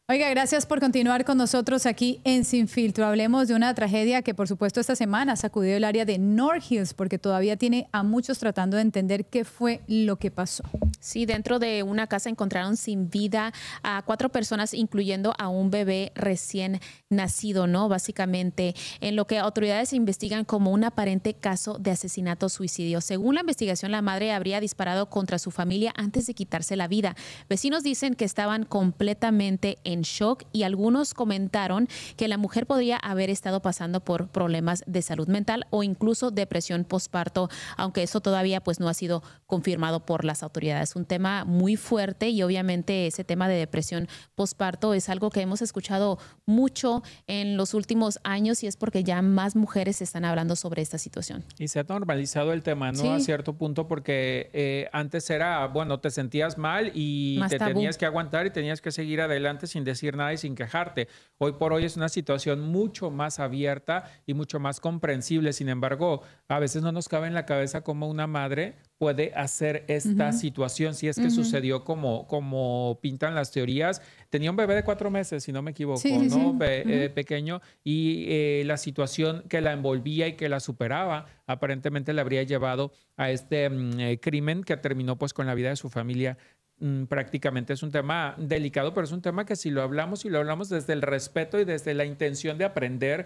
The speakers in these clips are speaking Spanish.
Oiga, gracias por continuar con nosotros aquí en Sin Filtro. Hablemos de una tragedia que, por supuesto, esta semana sacudió el área de North Hills porque todavía tiene a muchos tratando de entender qué fue lo que pasó. Sí, dentro de una casa encontraron sin vida a 4 personas, incluyendo a un bebé recién nacido, ¿no? Básicamente, en lo que autoridades investigan como un aparente caso de asesinato-suicidio. Según la investigación, la madre habría disparado contra su familia antes de quitarse la vida. Vecinos dicen que estaban completamente en shock y algunos comentaron que la mujer podría haber estado pasando por problemas de salud mental o incluso depresión postparto, aunque eso todavía pues no ha sido confirmado por las autoridades. Un tema muy fuerte y obviamente ese tema de depresión postparto es algo que hemos escuchado mucho en los últimos años y es porque ya más mujeres están hablando sobre esta situación. Y se ha normalizado el tema, ¿no? Sí. A cierto punto porque antes era, bueno, te sentías mal y Más te tabú. tenías que aguantar y tenías que seguir adelante sin decir nada y sin quejarte. Hoy por hoy es una situación mucho más abierta y mucho más comprensible. Sin embargo, a veces no nos cabe en la cabeza cómo una madre puede hacer esta situación, si es que sucedió como pintan las teorías. Tenía un bebé de 4 meses, si no me equivoco, Sí, sí, ¿no? sí. Pequeño, y la situación que la envolvía y que la superaba, aparentemente le habría llevado a este crimen que terminó pues con la vida de su familia. Prácticamente es un tema delicado, pero es un tema que si lo hablamos desde el respeto y desde la intención de aprender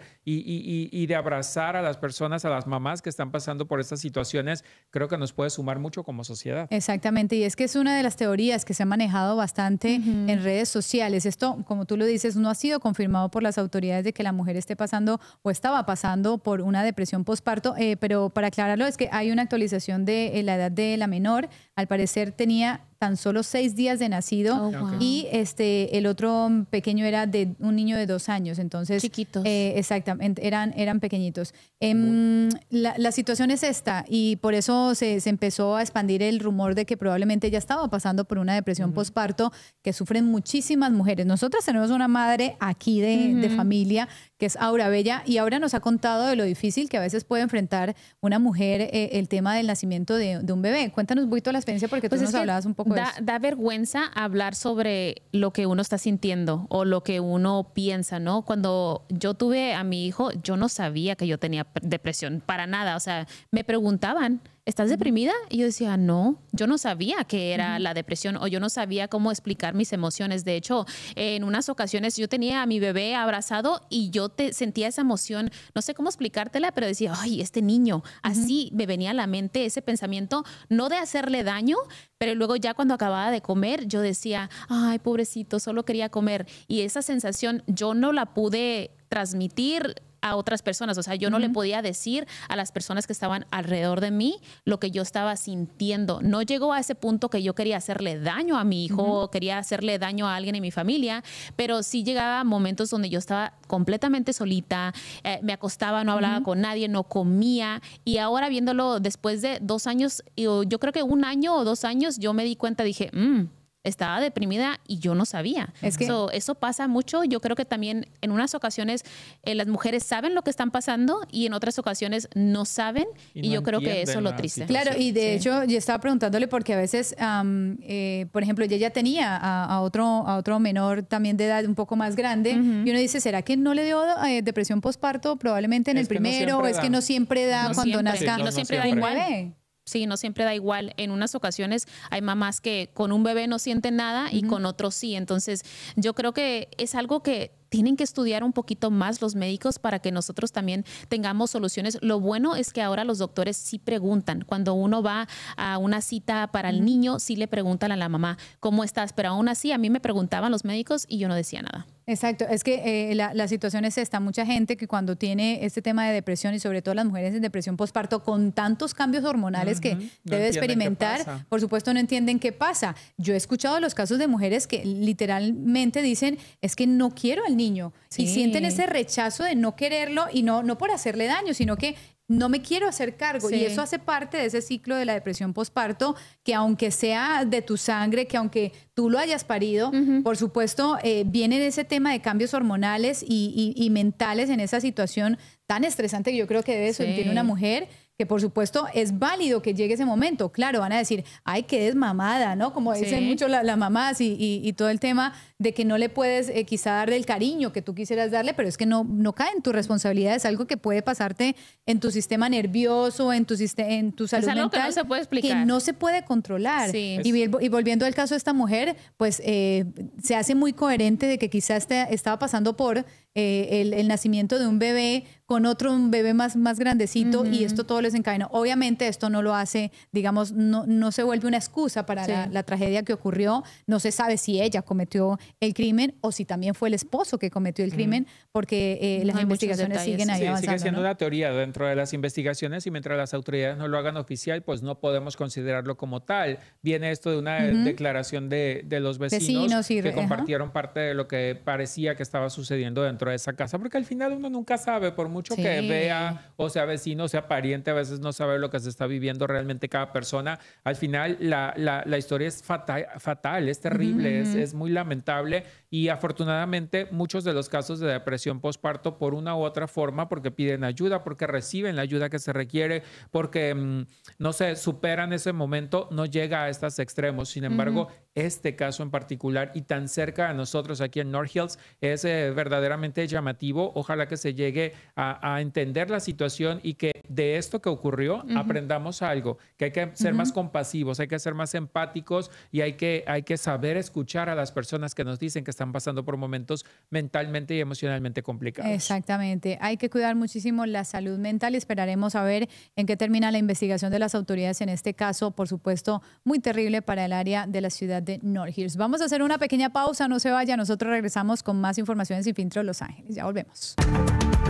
y de abrazar a las personas, a las mamás que están pasando por estas situaciones, creo que nos puede sumar mucho como sociedad. Exactamente, y es que es una de las teorías que se ha manejado bastante en redes sociales. Esto, como tú lo dices, no ha sido confirmado por las autoridades de que la mujer esté pasando o estaba pasando por una depresión postparto, pero para aclararlo es que hay una actualización de la edad de la menor. Al parecer tenía tan solo 6 días de nacido y el otro pequeño era de un niño de 2 años, entonces Chiquitos. exactamente, eran pequeñitos. La situación es esta y por eso se empezó a expandir el rumor de que probablemente ella estaba pasando por una depresión postparto que sufren muchísimas mujeres. Nosotras tenemos una madre aquí de familia que es Aura Bella y Aura nos ha contado de lo difícil que a veces puede enfrentar una mujer el tema del nacimiento de un bebé. Cuéntanos un poquito la experiencia porque tú nos hablabas un poco de eso. Da vergüenza hablar sobre lo que uno está sintiendo o lo que uno piensa, ¿no? Cuando yo tuve a mi hijo, yo no sabía que yo tenía depresión, para nada. O sea, me preguntaban, ¿estás deprimida? Y yo decía, no, yo no sabía que era la depresión o yo no sabía cómo explicar mis emociones. De hecho, en unas ocasiones yo tenía a mi bebé abrazado y yo sentía esa emoción, no sé cómo explicártela, pero decía, ay, este niño, así me venía a la mente ese pensamiento, no de hacerle daño, pero luego ya cuando acababa de comer, yo decía, ay, pobrecito, solo quería comer. Y esa sensación yo no la pude transmitir a otras personas. O sea, yo no le podía decir a las personas que estaban alrededor de mí lo que yo estaba sintiendo. No llegó a ese punto que yo quería hacerle daño a mi hijo o quería hacerle daño a alguien en mi familia, pero sí llegaba momentos donde yo estaba completamente solita, me acostaba, no hablaba con nadie, no comía. Y ahora viéndolo después de 2 años, yo creo que 1 año o 2 años, yo me di cuenta, dije, estaba deprimida y yo no sabía. Es que eso pasa mucho. Yo creo que también en unas ocasiones las mujeres saben lo que están pasando y en otras ocasiones no saben. Y no yo creo que eso es lo entienden la triste. situación. Claro, y de hecho yo estaba preguntándole porque a veces, por ejemplo, ella ya tenía a otro menor también de edad un poco más grande y uno dice, ¿será que no le dio depresión postparto probablemente en el que no primero o siempre es da. que no siempre da No cuando siempre. nazca Y no siempre da un igual. bebé? Sí, no siempre da igual. En unas ocasiones hay mamás que con un bebé no sienten nada y con otros sí. Entonces, yo creo que es algo que tienen que estudiar un poquito más los médicos para que nosotros también tengamos soluciones. Lo bueno es que ahora los doctores sí preguntan. Cuando uno va a una cita para el niño, sí le preguntan a la mamá, ¿cómo estás? Pero aún así, a mí me preguntaban los médicos y yo no decía nada. Exacto, es que la situación es esta, mucha gente que cuando tiene este tema de depresión y sobre todo las mujeres en depresión postparto con tantos cambios hormonales que No debe entienden qué experimentar, pasa. por supuesto no entienden qué pasa. Yo he escuchado los casos de mujeres que literalmente dicen, es que no quiero al niño y Sí. sienten ese rechazo de no quererlo y no por hacerle daño, sino que no me quiero hacer cargo. Sí. Y eso hace parte de ese ciclo de la depresión postparto, que aunque sea de tu sangre, que aunque tú lo hayas parido, por supuesto, viene ese tema de cambios hormonales y mentales en esa situación tan estresante que yo creo que debe Sí. sentir una mujer, que por supuesto es válido que llegue ese momento. Claro, van a decir, ay, qué desmamada, ¿no? Como dicen mucho las mamás y todo el tema de que no le puedes quizá darle el cariño que tú quisieras darle, pero es que no cae en tu responsabilidad, es algo que puede pasarte en tu sistema nervioso, en tu salud es algo mental, que no se puede explicar. que no se puede controlar. Sí. Y volviendo al caso de esta mujer, pues se hace muy coherente de que quizás estaba pasando por el nacimiento de un bebé con un bebé más grandecito y esto todo les desencadenó. Obviamente esto no lo hace, digamos, no se vuelve una excusa para la tragedia que ocurrió. No se sabe si ella cometió el crimen o si también fue el esposo que cometió el crimen, porque las investigaciones siguen ahí avanzando. Sigue siendo ¿no? una teoría dentro de las investigaciones y mientras las autoridades no lo hagan oficial, pues no podemos considerarlo como tal. Viene esto de una declaración de los vecinos que compartieron parte de lo que parecía que estaba sucediendo dentro de esa casa, porque al final uno nunca sabe, por mucho que vea o sea vecino, sea pariente, a veces no sabe lo que se está viviendo realmente cada persona. Al final la historia es fatal, es terrible, es muy lamentable y afortunadamente muchos de los casos de depresión postparto por una u otra forma, porque piden ayuda, porque reciben la ayuda que se requiere, porque no sé, superan ese momento, no llega a estos extremos. Sin embargo, este caso en particular y tan cerca de nosotros aquí en North Hills es verdaderamente llamativo. Ojalá que se llegue a entender la situación y que de esto que ocurrió aprendamos algo, que hay que ser más compasivos, hay que ser más empáticos y hay que saber escuchar a las personas que nos dicen que están pasando por momentos mentalmente y emocionalmente complicados. Exactamente. Hay que cuidar muchísimo la salud mental y esperaremos a ver en qué termina la investigación de las autoridades en este caso, por supuesto, muy terrible para el área de la ciudad de North Hills. Vamos a hacer una pequeña pausa, no se vaya, nosotros regresamos con más información en Sin Filtro Los Ángeles. Ya volvemos.